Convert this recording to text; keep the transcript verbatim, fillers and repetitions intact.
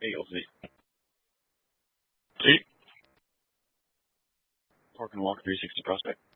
A of Z. See? Park and Walk three sixty Prospect.